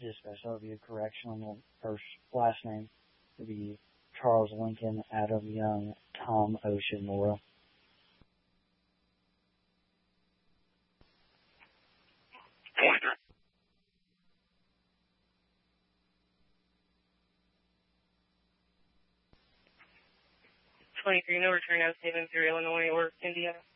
Dispatch, that would be a correction on the first last name. It would be Charles Lincoln, Adam Young, Tom Oceanmora. Pointer. 23, no return out of Imperial, Illinois, or Indiana.